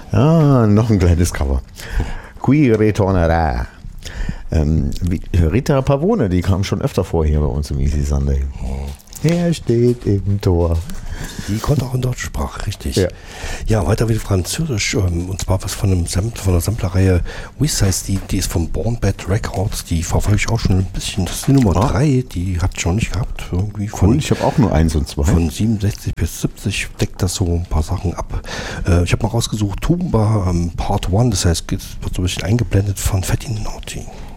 Ah, noch ein kleines Cover. Qui ritornerà. Rita Pavone, die kam schon öfter vor hier bei uns im Easy Sunday. Er steht im Tor. Die konnte auch in Deutschsprache, richtig. Ja, weiter wieder Französisch, und zwar was von der Samplerreihe Wiss heißt die ist von Born Bad Records, die verfolge ich auch schon ein bisschen. Das ist die Nummer 3, die hat ich noch nicht gehabt. Irgendwie Cool, ich habe auch nur 1 und 2. Von 67 bis 70 deckt das so ein paar Sachen ab. Ich habe mal rausgesucht, Tumba Part 1, das heißt, es wird so ein bisschen eingeblendet von Fatty Naughty.